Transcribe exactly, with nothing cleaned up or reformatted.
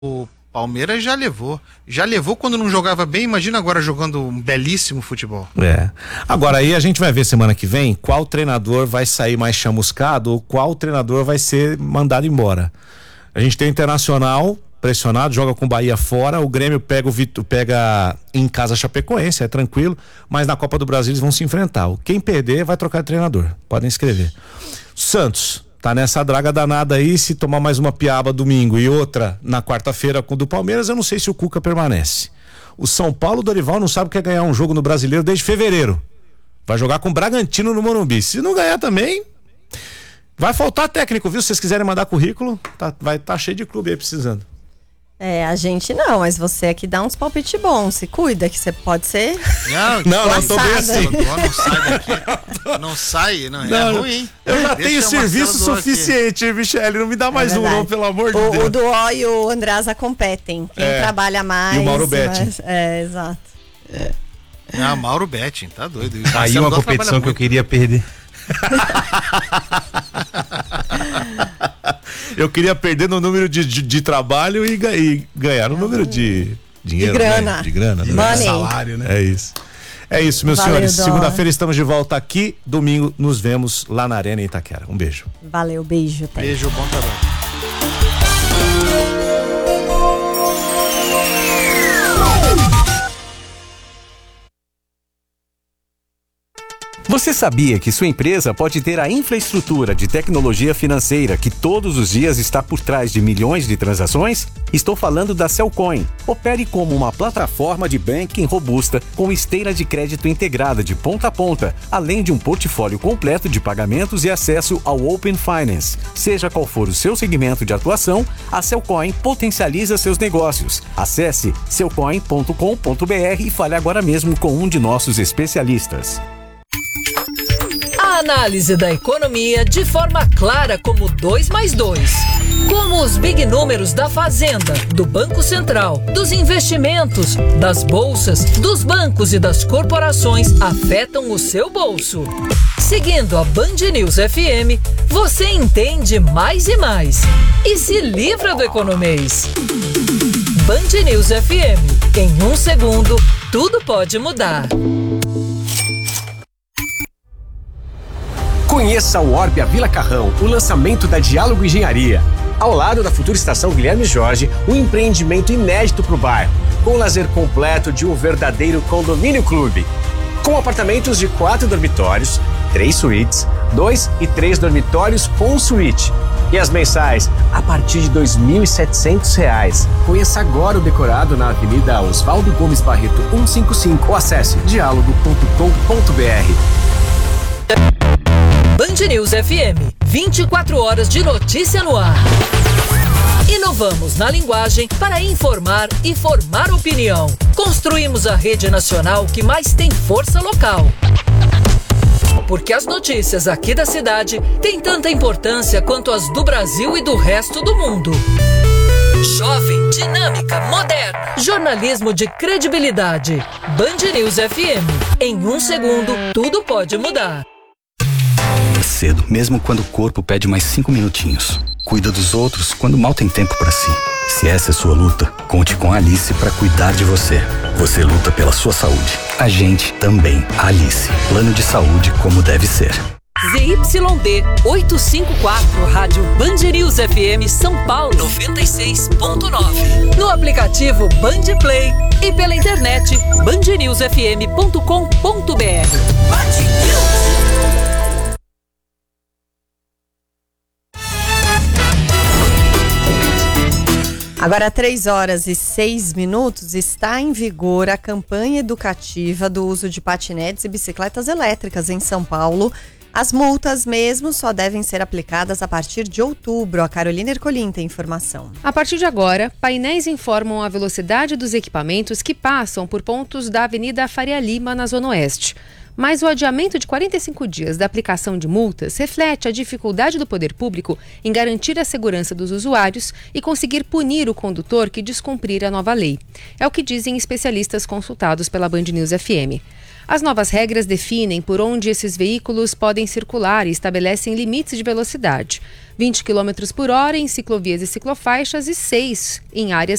O Palmeiras já levou. Já levou quando não jogava bem, imagina agora jogando um belíssimo futebol. É. Agora aí a gente vai ver semana que vem qual treinador vai sair mais chamuscado ou qual treinador vai ser mandado embora. A gente tem o Internacional pressionado, joga com o Bahia fora, o Grêmio pega o Vitor, pega em casa a Chapecoense, é tranquilo, mas na Copa do Brasil eles vão se enfrentar. Quem perder vai trocar de treinador. Podem escrever. Santos tá nessa draga danada aí, se tomar mais uma piaba domingo e outra na quarta-feira com o do Palmeiras, eu não sei se o Cuca permanece. O São Paulo, Dorival, não sabe o que é ganhar um jogo no Brasileiro desde fevereiro. Vai jogar com o Bragantino no Morumbi. Se não ganhar também, vai faltar técnico, viu? Se vocês quiserem mandar currículo, tá, vai estar tá cheio de clube aí precisando. É, a gente não, mas você aqui dá uns palpites bons, se cuida que você pode ser. Não, não, não tô bem assim. Não sai daqui. Não sai, não, não é ruim. Eu já Deixa tenho serviço suficiente, aqui. Michele, não me dá mais é um, não, pelo amor de o, Deus. O Duó e o Andreasa competem. Quem é, trabalha mais. E o Mauro Betting. Mas, é, exato. É. Ah, Mauro Betting, tá doido. Aí uma competição que eu queria perder. Eu queria perder no número de, de, de trabalho e, e ganhar no número de dinheiro, de grana, né? De grana, de né? salário, né? É isso. É isso, meus Valeu, senhores. Dó. Segunda-feira estamos de volta aqui. Domingo nos vemos lá na Arena em Itaquera. Um beijo. Valeu, beijo. Tá. Beijo, bom trabalho. Você sabia que sua empresa pode ter a infraestrutura de tecnologia financeira que todos os dias está por trás de milhões de transações? Estou falando da Cellcoin. Opere como uma plataforma de banking robusta com esteira de crédito integrada de ponta a ponta, além de um portfólio completo de pagamentos e acesso ao Open Finance. Seja qual for o seu segmento de atuação, a Cellcoin potencializa seus negócios. Acesse cellcoin ponto com ponto b r e fale agora mesmo com um de nossos especialistas. A análise da economia de forma clara como dois mais dois. Como os big números da Fazenda, do Banco Central, dos investimentos, das bolsas, dos bancos e das corporações afetam o seu bolso. Seguindo a Band News F M, você entende mais e mais. E se livra do economês. Band News F M. Em um segundo, tudo pode mudar. Conheça o Orbia Vila Carrão, o lançamento da Diálogo Engenharia. Ao lado da futura estação Guilherme Jorge, um empreendimento inédito para o bairro, com o lazer completo de um verdadeiro condomínio clube. Com apartamentos de quatro dormitórios, três suítes, dois e três dormitórios com suíte. E as mensais a partir de dois mil e setecentos reais. Conheça agora o decorado na Avenida Oswaldo Gomes Barreto cento e cinquenta e cinco ou acesse diálogo ponto com ponto b r. Band News F M, vinte e quatro horas de notícia no ar. Inovamos na linguagem para informar e formar opinião. Construímos a rede nacional que mais tem força local. Porque as notícias aqui da cidade têm tanta importância quanto as do Brasil e do resto do mundo. Jovem, dinâmica, moderna. Jornalismo de credibilidade. Band News F M. Em um segundo, tudo pode mudar. Cedo, mesmo quando o corpo pede mais cinco minutinhos. Cuida dos outros quando mal tem tempo pra si. Se essa é sua luta, conte com a Alice pra cuidar de você. Você luta pela sua saúde. A gente também. A Alice. Plano de saúde como deve ser. Z Y D oitocentos e cinquenta e quatro, Rádio Band News F M São Paulo noventa e seis ponto nove. No aplicativo Band Play e pela internet band news f m ponto com ponto b r. Agora, três horas e seis minutos, está em vigor a campanha educativa do uso de patinetes e bicicletas elétricas em São Paulo. As multas mesmo só devem ser aplicadas a partir de outubro. A Carolina Ercolim tem informação. A partir de agora, painéis informam a velocidade dos equipamentos que passam por pontos da Avenida Faria Lima, na Zona Oeste. Mas o adiamento de quarenta e cinco dias da aplicação de multas reflete a dificuldade do poder público em garantir a segurança dos usuários e conseguir punir o condutor que descumprir a nova lei. É o que dizem especialistas consultados pela Band News F M. As novas regras definem por onde esses veículos podem circular e estabelecem limites de velocidade. vinte quilômetros por hora em ciclovias e ciclofaixas e seis em áreas